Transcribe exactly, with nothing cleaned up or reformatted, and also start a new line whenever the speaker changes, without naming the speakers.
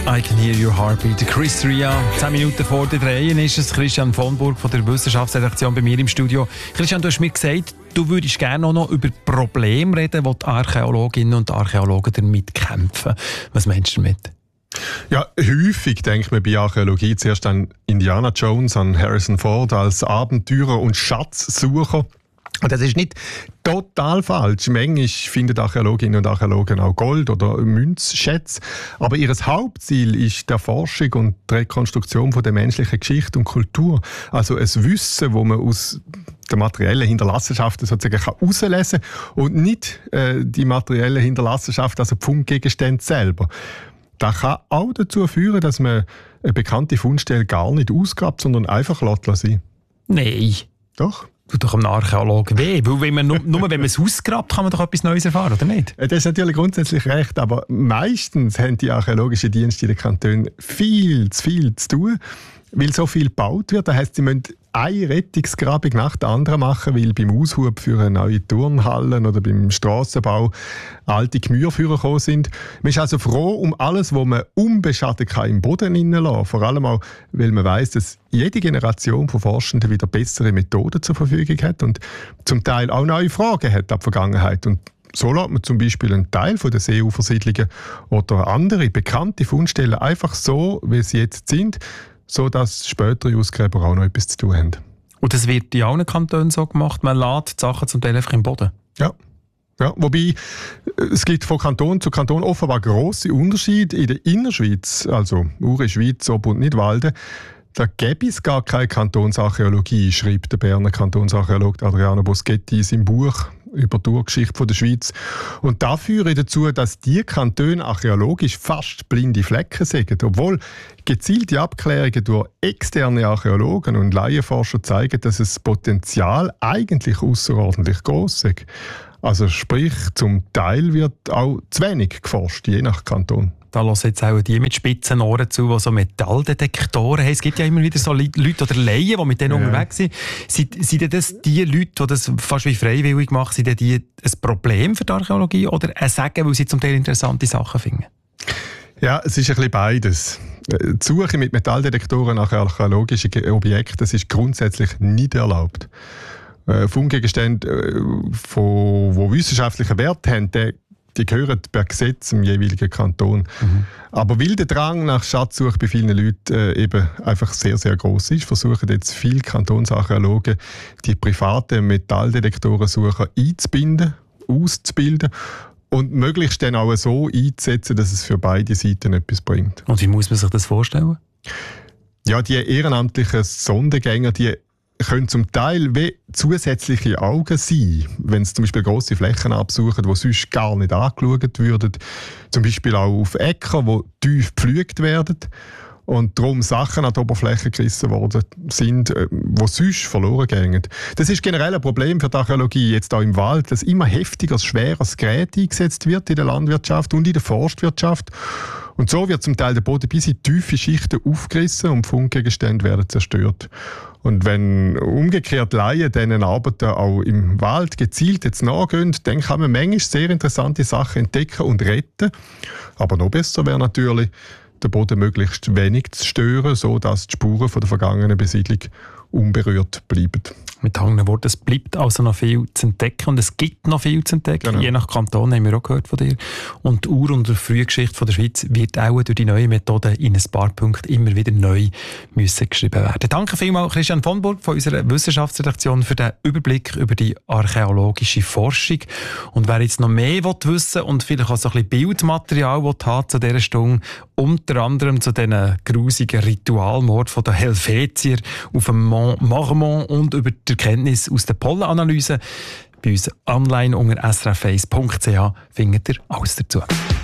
I can hear your heartbeat. Chris Ria, zehn Minuten vor der drei ist es. Christian von Burg von der Wissenschaftsredaktion bei mir im Studio. Christian, du hast mir gesagt, du würdest gerne auch noch über Probleme reden, die die Archäologinnen und Archäologen damit kämpfen. Was meinst du damit?
Ja, häufig denkt man bei Archäologie zuerst an Indiana Jones, an Harrison Ford als Abenteurer und Schatzsucher. Und das ist nicht total falsch. Manchmal finden Archäologinnen und Archäologen auch Gold oder Münzschätze. Aber ihr Hauptziel ist die Erforschung und die Rekonstruktion von der menschlichen Geschichte und Kultur. Also ein Wissen, das man aus der materiellen Hinterlassenschaften sozusagen herauslesen kann und nicht äh, die materielle Hinterlassenschaft, also die Fundgegenstände selber. Das kann auch dazu führen, dass man eine bekannte Fundstelle gar nicht ausgrabt, sondern einfach lassen lässt.
Nein.
Doch.
Tut doch einem Archäologen weh. Weil wenn man nur, nur wenn man es ausgrabt, kann man doch etwas Neues erfahren, oder nicht?
Das ist natürlich grundsätzlich recht, aber meistens haben die archäologischen Dienste in den Kantonen viel zu viel zu tun, weil so viel gebaut wird. Das heisst, sie müssen eine Rettungsgrabung nach der anderen machen, weil beim Aushub für eine neue Turnhallen oder beim Strassenbau alte Gemüseführer gekommen sind. Man ist also froh um alles, was man unbeschadet kann im Boden hineinlassen kann. Vor allem auch, weil man weiss, dass jede Generation von Forschenden wieder bessere Methoden zur Verfügung hat und zum Teil auch neue Fragen hat ab der Vergangenheit. Und so lässt man zum Beispiel einen Teil der Seeufersiedlungen oder andere bekannte Fundstellen einfach so, wie sie jetzt sind, so dass spätere Ausgräber auch noch etwas zu tun haben.
Und das wird in allen Kantonen so gemacht? Man lässt die Sachen zum Teil einfach im Boden?
Ja. Ja, wobei, es gibt von Kanton zu Kanton offenbar grosse Unterschiede. In der Innerschweiz, also Uri, Schweiz, Ob- und Nidwalden, da gäbe es gar keine Kantonsarchäologie, schreibt der Berner Kantonsarchäologe Adriano Boschetti in seinem Buch über die Urgeschichte der Schweiz. Und das führt dazu, dass die Kantone archäologisch fast blinde Flecken sind, obwohl gezielte Abklärungen durch externe Archäologen und Laienforscher zeigen, dass das Potenzial eigentlich außerordentlich groß ist. Also sprich, zum Teil wird auch zu wenig geforscht, je nach Kanton.
Da hören jetzt auch die mit spitzen Ohren zu, die so Metalldetektoren haben. Es gibt ja immer wieder so Leute oder Laien, die mit denen ja. unterwegs sind. Sind, sind das die Leute, die das fast wie freiwillig machen, sind die ein Problem für die Archäologie oder ein Sagen, weil sie zum Teil interessante Sachen finden?
Ja, es ist ein bisschen beides. Die Suche mit Metalldetektoren nach archäologischen Objekten, das ist grundsätzlich nicht erlaubt. Fundgegenstände, die wissenschaftlichen Wert haben, die, die gehören per Gesetz im jeweiligen Kanton. Mhm. Aber weil der Drang nach Schatzsuche bei vielen Leuten äh, eben einfach sehr, sehr groß ist, versuchen jetzt viele Kantonsarchäologen, die privaten Metalldetektorensucher einzubinden, auszubilden und möglichst dann auch so einzusetzen, dass es für beide Seiten etwas bringt.
Und wie muss man sich das vorstellen?
Ja, die ehrenamtlichen Sondengänger, die können zum Teil wie zusätzliche Augen sein, wenn sie zum Beispiel grosse Flächen absuchen, die sonst gar nicht angeschaut würden. Zum Beispiel auch auf Äcker, die tief gepflügt werden und darum Sachen an die Oberfläche gerissen worden sind, die sonst verloren gehen. Das ist generell ein Problem für die Archäologie, jetzt auch im Wald, dass immer heftiger, schweres Gerät eingesetzt wird in der Landwirtschaft und in der Forstwirtschaft. Und so wird zum Teil der Boden bis in tiefe Schichten aufgerissen und Fundgegenstände werden zerstört. Und wenn umgekehrt Laien diesen Arbeiten auch im Wald gezielt jetzt nachgehen, dann kann man manchmal sehr interessante Sachen entdecken und retten. Aber noch besser wäre natürlich, den Boden möglichst wenig zu stören, sodass die Spuren von der vergangenen Besiedlung unberührt bleiben.
Mit anderen Worten, es bleibt also noch viel zu entdecken und es gibt noch viel zu entdecken. Genau. Je nach Kanton haben wir auch gehört von dir. Und die Ur- und die Frühgeschichte von der Schweiz wird auch durch die neuen Methoden in ein paar Punkten immer wieder neu müssen geschrieben werden. Danke vielmals Christian von Burg von unserer Wissenschaftsredaktion für den Überblick über die archäologische Forschung. Und wer jetzt noch mehr wissen will und vielleicht auch so ein bisschen Bildmaterial haben zu dieser Stunde, unter anderem zu diesen grusigen Ritualmord von den Helvetier auf dem Mont Marmont und über die Erkenntnis aus der Pollenanalyse, bei uns online unter s r f eins punkt c h findet ihr alles dazu.